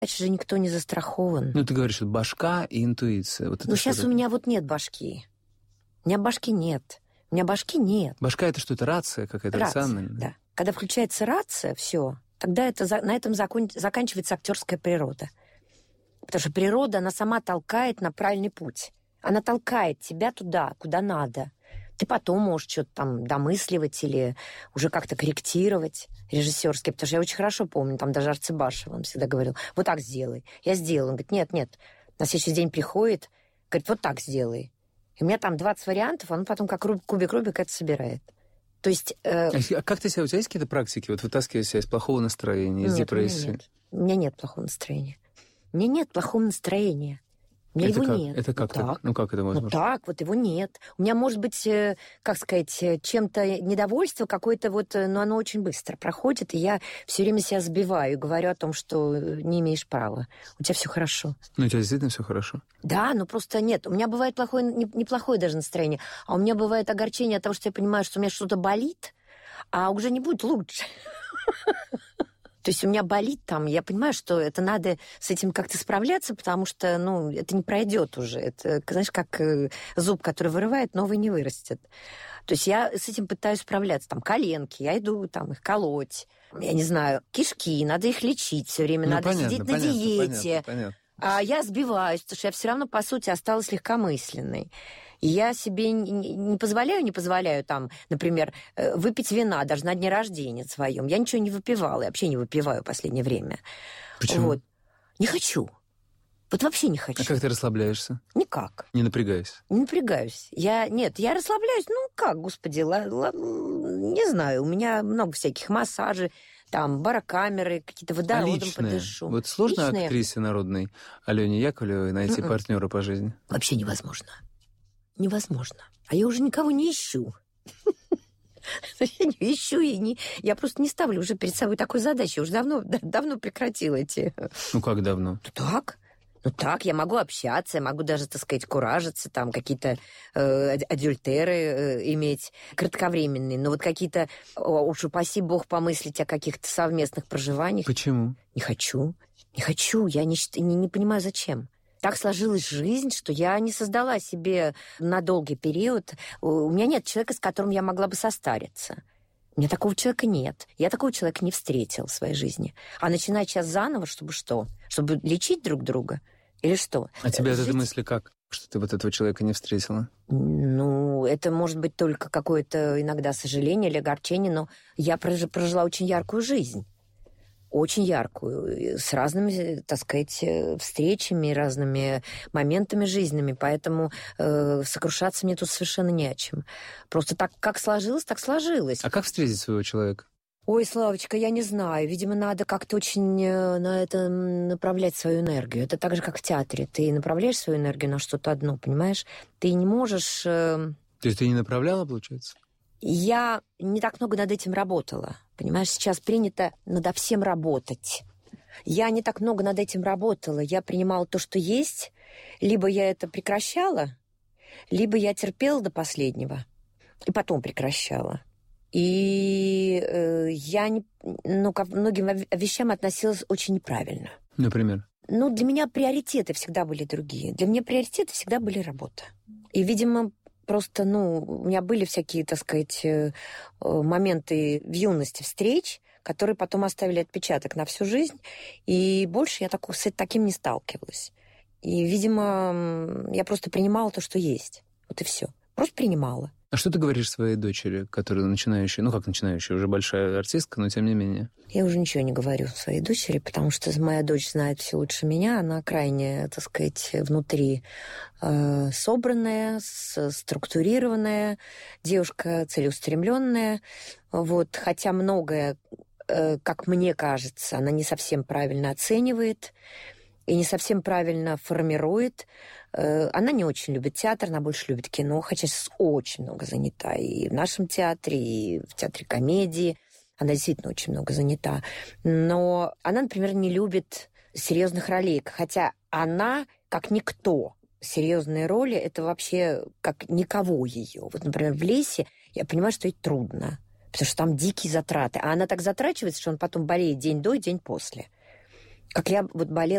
Дальше же никто не застрахован. Ну, ты говоришь, что башка и интуиция. Вот Ну, сейчас у меня вот нет башки. У меня башки нет. У меня башки нет. Башка — это что-то рация какая-то рациональная? Да. Когда включается рация, все, тогда на этом заканчивается актерская природа. Потому что природа, она сама толкает на правильный путь. Она толкает тебя туда, куда надо. Ты потом можешь что-то там домысливать или уже как-то корректировать режиссерски. Потому что я очень хорошо помню, там даже Арцебашев, он всегда говорил, вот так сделай. Я сделаю. Он говорит, нет. На следующий день приходит, говорит, вот так сделай. И у меня там 20 вариантов, он потом как кубик Рубика это собирает. То есть... А как ты себя... У тебя есть какие-то практики, вот вытаскивать себя из плохого настроения, из депрессии? У меня нет плохого настроения. У меня нет плохого настроения. У меня его нет. Это как так? Ну, как это возможно? Ну, так, вот его нет. У меня, может быть, как сказать, чем-то недовольство какое-то вот, но оно очень быстро проходит, и я все время себя сбиваю и говорю о том, что не имеешь права. У тебя все хорошо. Ну, у тебя действительно все хорошо? Да, но просто нет. У меня бывает плохое, неплохое даже настроение, а у меня бывает огорчение от того, что я понимаю, что у меня что-то болит, а уже не будет лучше. То есть у меня болит там, я понимаю, что это надо с этим как-то справляться, потому что, ну, это не пройдет уже. Это, знаешь, как зуб, который вырывает, новый не вырастет. То есть я с этим пытаюсь справляться. Там коленки, я иду там их колоть. Я не знаю, кишки, надо их лечить все время, ну, надо понятно, сидеть на диете. Понятно. А я сбиваюсь, потому что я все равно, по сути, осталась легкомысленной. И я себе не позволяю там, например, выпить вина даже на дне рождения своем. Я ничего не выпивала, я вообще не выпиваю в последнее время. Почему? Вот. Не хочу. Вот вообще не хочу. А как ты расслабляешься? Никак. Не напрягаясь? Не напрягаюсь. Я расслабляюсь, ну как, господи, не знаю, у меня много всяких массажей, там, барокамеры, какие-то водородом подышу. Вот сложно личные. Актрисе народной Алене Яковлевой найти партнера по жизни? Вообще невозможно. Невозможно. А я уже никого не ищу. Я не ищу, я просто не ставлю уже перед собой такой задачи. Я уже давно прекратила эти... Ну, как давно? Ну так, я могу общаться, я могу даже, так сказать, куражиться, там какие-то адюльтеры иметь кратковременные, но вот какие-то, уж упаси бог, помыслить о каких-то совместных проживаниях. Почему? Не хочу, я не понимаю, зачем. Так сложилась жизнь, что я не создала себе на долгий период. У меня нет человека, с которым я могла бы состариться. У меня такого человека нет. Я такого человека не встретила в своей жизни. А начинать сейчас заново, чтобы что? Чтобы лечить друг друга? Или что? А тебе от этой мысли как? Что ты вот этого человека не встретила? Ну, это может быть только какое-то иногда сожаление или огорчение, но я прожила очень яркую жизнь. Очень яркую, с разными, так сказать, встречами, разными моментами жизненными, поэтому сокрушаться мне тут совершенно не о чем. Просто так, как сложилось, так сложилось. А как встретить своего человека? Ой, Славочка, я не знаю. Видимо, надо как-то очень на это направлять свою энергию. Это так же, как в театре. Ты направляешь свою энергию на что-то одно, понимаешь? Ты не можешь... То есть ты не направляла, получается? Я не так много над этим работала. Понимаешь, сейчас принято надо всем работать. Я не так много над этим работала. Я принимала то, что есть. Либо я это прекращала, либо я терпела до последнего. И потом прекращала. И я ко многим вещам относилась очень неправильно. Например? Ну, для меня приоритеты всегда были другие. Для меня приоритеты всегда были работа. И, видимо, просто, у меня были всякие, так сказать, моменты в юности встреч, которые потом оставили отпечаток на всю жизнь, и больше я с таким не сталкивалась. И, видимо, я просто принимала то, что есть. Вот и все. Просто принимала. А что ты говоришь своей дочери, которая начинающая, уже большая артистка, но тем не менее? Я уже ничего не говорю своей дочери, потому что моя дочь знает все лучше меня. Она крайне, так сказать, внутри собранная, структурированная, девушка целеустремленная. Вот, хотя многое, как мне кажется, она не совсем правильно оценивает и не совсем правильно формирует. Она не очень любит театр, она больше любит кино, хотя сейчас очень много занята и в нашем театре, и в театре комедии. Она действительно очень много занята. Но она, например, не любит серьезных ролей, хотя она, как никто, серьезные роли, это вообще как никого ее. Вот, например, в «Лесе» я понимаю, что ей трудно, потому что там дикие затраты. А она так затрачивается, что он потом болеет день до и день после. Как я вот болела